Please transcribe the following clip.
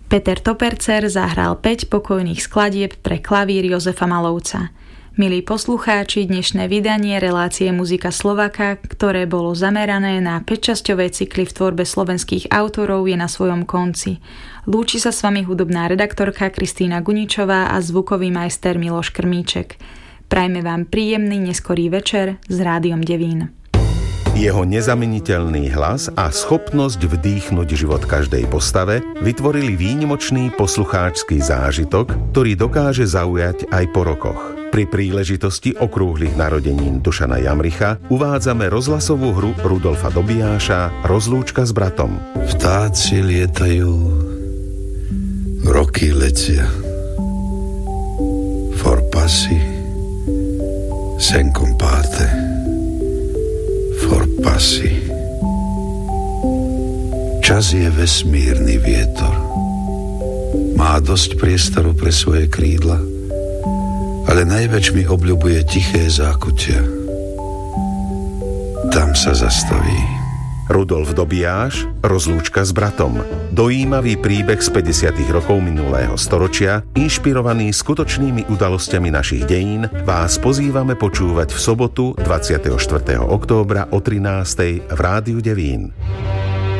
Peter Topercer zahral 5 pokojných skladieb pre klavír Jozefa Malovca. Milí poslucháči, dnešné vydanie relácie Muzika Slovaka, ktoré bolo zamerané na 5-časťové cykly v tvorbe slovenských autorov, je na svojom konci. Lúči sa s vami hudobná redaktorka Kristína Guničová a zvukový majster Miloš Krmíček. Prajme vám príjemný neskorý večer s Rádiom Devín. Jeho nezameniteľný hlas a schopnosť vdýchnuť život každej postave vytvorili výnimočný poslucháčsky zážitok, ktorý dokáže zaujať aj po rokoch. Pri príležitosti okrúhlych narodenín Dušana Jamricha uvádzame rozhlasovú hru Rudolfa Dobijáša Rozlúčka s bratom. Vtáci lietajú, roky letia, forpassi, sen compate, forpassi. Čas je vesmírny vietor. Má dosť priestoru pre svoje krídla, ale najväč mi obľubuje tiché zákutia. Tam sa zastaví. Rudolf Dobijáš, Rozlúčka s bratom. Dojímavý príbeh z 50. rokov minulého storočia, inšpirovaný skutočnými udalosťami našich dejín, vás pozývame počúvať v sobotu 24. októbra o 13. v Rádiu Devín.